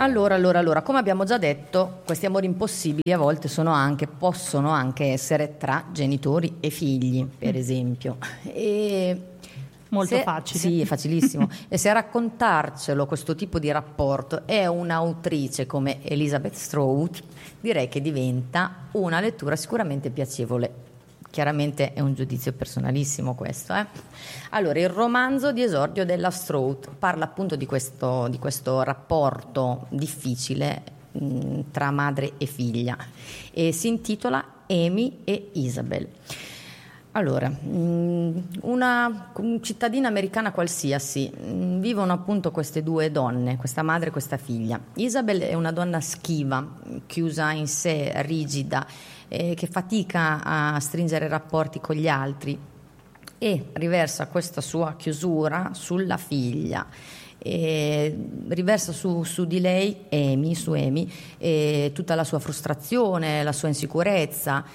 Allora, come abbiamo già detto, questi amori impossibili a volte possono anche essere tra genitori e figli, per esempio. Molto facile. Sì, è facilissimo. E se a raccontarcelo questo tipo di rapporto è un'autrice come Elizabeth Strout, direi che diventa una lettura sicuramente piacevole. Chiaramente è un giudizio personalissimo questo. Allora, il romanzo di esordio della Strout parla appunto di questo rapporto difficile tra madre e figlia e si intitola Amy e Isabel. Allora, una cittadina americana qualsiasi, vivono appunto queste due donne, questa madre e questa figlia. Isabel è una donna schiva, chiusa in sé, rigida, che fatica a stringere rapporti con gli altri e riversa questa sua chiusura sulla figlia. Riversa su di lei, su Amy, tutta la sua frustrazione, la sua insicurezza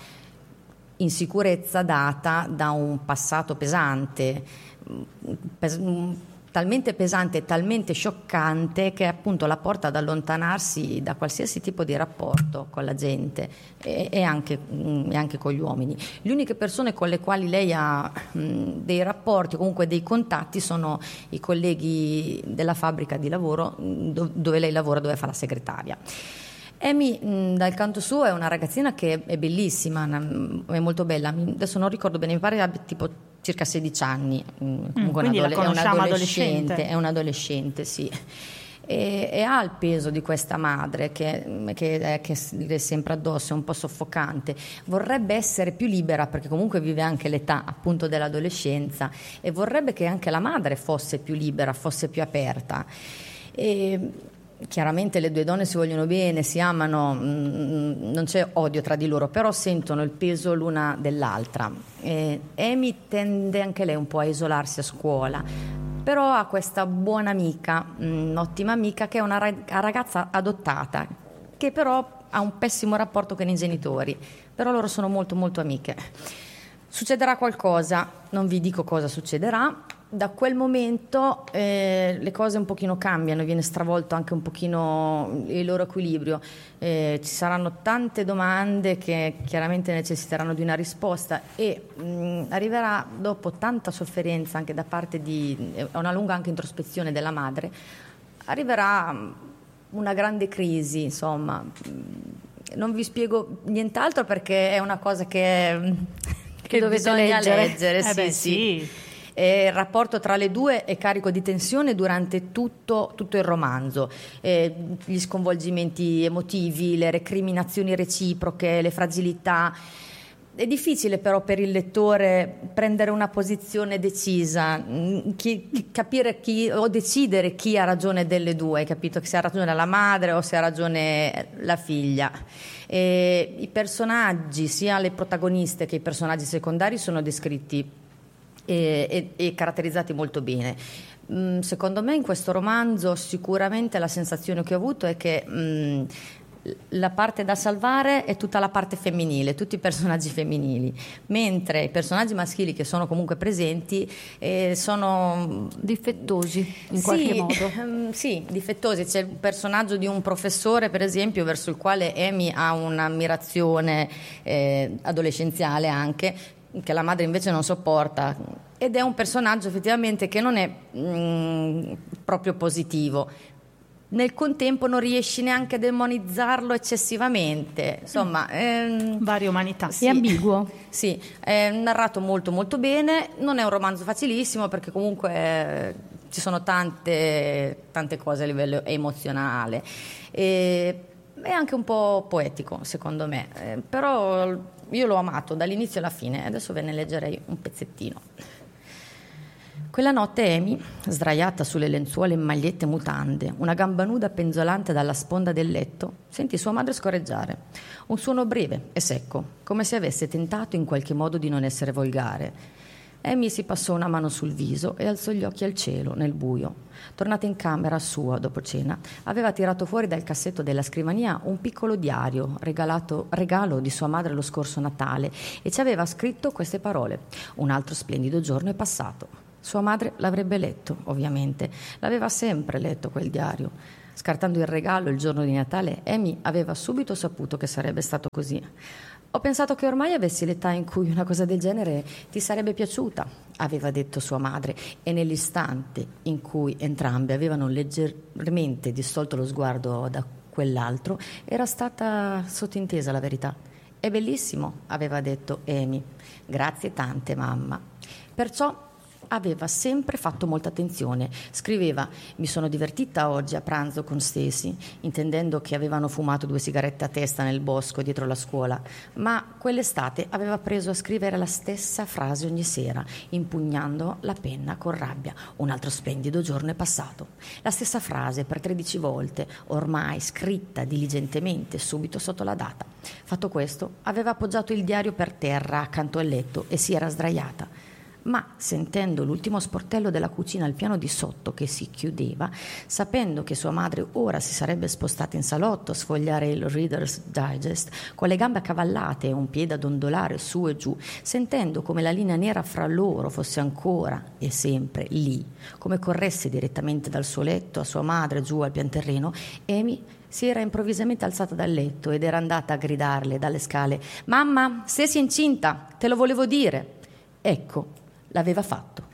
data da un passato pesante, talmente pesante e talmente scioccante che appunto la porta ad allontanarsi da qualsiasi tipo di rapporto con la gente e anche con gli uomini. Le uniche persone con le quali lei ha dei rapporti, comunque dei contatti, sono i colleghi della fabbrica di lavoro dove lei lavora, dove fa la segretaria. Amy, dal canto suo, è una ragazzina che è bellissima, è molto bella. Adesso non ricordo bene, mi pare abbia tipo circa 16 anni. Comunque quindi la conosciamo adolescente. È un adolescente, sì. E ha il peso di questa madre che è sempre addosso, è un po' soffocante. Vorrebbe essere più libera, perché comunque vive anche l'età appunto dell'adolescenza, e vorrebbe che anche la madre fosse più libera, fosse più aperta. Chiaramente le due donne si vogliono bene, si amano, non c'è odio tra di loro, però sentono il peso l'una dell'altra. Amy tende anche lei un po' a isolarsi a scuola, però ha questa buona amica, ottima amica, che è una ragazza adottata, che però ha un pessimo rapporto con i genitori, però loro sono molto molto amiche. Succederà qualcosa, non vi dico cosa succederà. Da quel momento le cose un pochino cambiano, viene stravolto anche un pochino il loro equilibrio. Ci saranno tante domande che chiaramente necessiteranno di una risposta e arriverà, dopo tanta sofferenza anche da parte di una lunga anche introspezione della madre, arriverà una grande crisi, insomma. Non vi spiego nient'altro perché è una cosa che dovete leggere. Sì. Il rapporto tra le due è carico di tensione durante tutto il romanzo, gli sconvolgimenti emotivi, le recriminazioni reciproche, le fragilità. È difficile però per il lettore prendere una posizione decisa, capire o decidere chi ha ragione delle due, capito? Che se ha ragione la madre o se ha ragione la figlia. I personaggi, sia le protagoniste che i personaggi secondari, sono descritti e caratterizzati molto bene. Secondo me in questo romanzo sicuramente la sensazione che ho avuto è che la parte da salvare è tutta la parte femminile, tutti i personaggi femminili, mentre i personaggi maschili che sono comunque presenti sono difettosi in qualche modo. Sì, difettosi. C'è il personaggio di un professore, per esempio, verso il quale Amy ha un'ammirazione adolescenziale anche, che la madre invece non sopporta, ed è un personaggio effettivamente che non è proprio positivo. Nel contempo non riesci neanche a demonizzarlo eccessivamente, insomma varie umanità. sì, è ambiguo. Sì, è narrato molto molto bene. Non è un romanzo facilissimo perché comunque ci sono tante cose a livello emozionale, è anche un po' poetico secondo me, però io l'ho amato dall'inizio alla fine. Adesso ve ne leggerei un pezzettino. Quella notte Amy, sdraiata sulle lenzuola in magliette e mutande, una gamba nuda penzolante dalla sponda del letto, sentì sua madre scorreggiare. Un suono breve e secco, come se avesse tentato in qualche modo di non essere volgare. Amy si passò una mano sul viso e alzò gli occhi al cielo, nel buio. Tornata in camera sua dopo cena, aveva tirato fuori dal cassetto della scrivania un piccolo diario, regalo di sua madre lo scorso Natale, e ci aveva scritto queste parole: un altro splendido giorno è passato. Sua madre l'avrebbe letto, ovviamente. L'aveva sempre letto quel diario. Scartando il regalo il giorno di Natale, Amy aveva subito saputo che sarebbe stato così. Ho pensato che ormai avessi l'età in cui una cosa del genere ti sarebbe piaciuta, aveva detto sua madre, e nell'istante in cui entrambe avevano leggermente distolto lo sguardo da quell'altro, era stata sottintesa la verità. È bellissimo, aveva detto Amy. Grazie tante, mamma. Perciò aveva sempre fatto molta attenzione. Scriveva: mi sono divertita oggi a pranzo con Stacy, intendendo che avevano fumato 2 sigarette a testa nel bosco dietro la scuola, ma quell'estate aveva preso a scrivere la stessa frase ogni sera, impugnando la penna con rabbia. Un altro splendido giorno è passato. La stessa frase per 13 volte, ormai scritta diligentemente subito sotto la data. Fatto questo, aveva appoggiato il diario per terra accanto al letto e si era sdraiata. Ma sentendo l'ultimo sportello della cucina al piano di sotto che si chiudeva, sapendo che sua madre ora si sarebbe spostata in salotto a sfogliare il Reader's Digest con le gambe accavallate e un piede a dondolare su e giù, sentendo come la linea nera fra loro fosse ancora e sempre lì, come corresse direttamente dal suo letto a sua madre giù al pian terreno, Amy si era improvvisamente alzata dal letto ed era andata a gridarle dalle scale: «Mamma, Stacy è incinta, te lo volevo dire!» Ecco, l'aveva fatto.